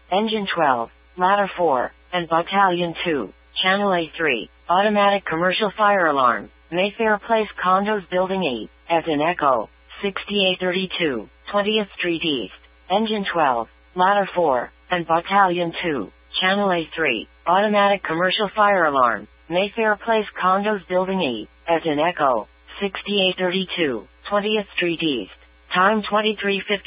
Engine 12, Ladder 4, and Battalion 2, Channel A3, Automatic Commercial Fire Alarm, Mayfair Place Condos Building 8, as in Echo, 6832, 20th Street East. Engine 12, Ladder 4, and Battalion 2, Channel A3, Automatic Commercial Fire Alarm, Mayfair Place Condos Building 8, as in Echo, 6832, 20th Street East. Time 23:50.